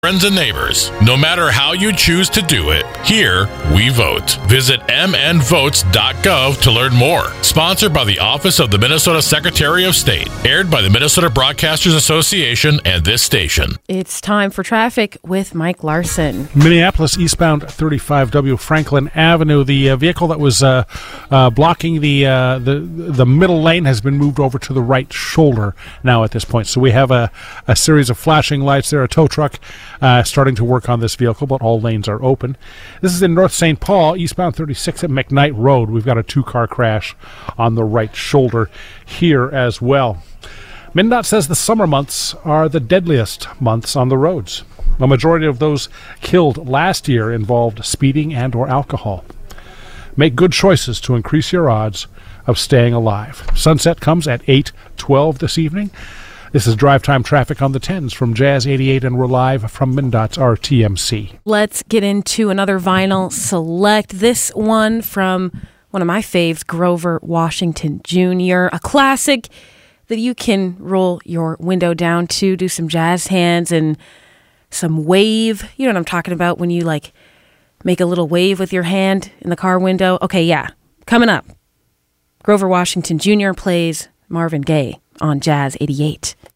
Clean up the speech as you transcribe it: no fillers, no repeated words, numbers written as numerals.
friends and neighbors. No matter how you choose to do it, here we vote. Visit mnvotes.gov to learn more. Sponsored by the Office of the Minnesota Secretary of State. Aired by the Minnesota Broadcasters Association and this station. It's time for traffic with Mike Larson. Minneapolis eastbound 35W Franklin Avenue. The vehicle that was blocking the middle lane has been moved over to the right shoulder now at this point. So we have a series of flashing lights there, a tow truck starting to work on this vehicle, but all lanes are open. This is in North St. Paul, eastbound 36 at McKnight Road. We've got a two-car crash on the right shoulder here as well. MnDOT says the summer months are the deadliest months on the roads. The majority of those killed last year involved speeding and or alcohol. Make good choices to increase your odds of staying alive. Sunset comes at 8:12 this evening. This is Drive Time Traffic on the 10s from Jazz 88, and we're live from MnDOT's RTMC. Let's get into another vinyl select. This one from one of my faves, Grover Washington Jr., a classic that you can roll your window down to, do some jazz hands and some wave. You know what I'm talking about when you like make a little wave with your hand in the car window? Okay, yeah. Coming up, Grover Washington Jr. plays Marvin Gaye on Jazz 88.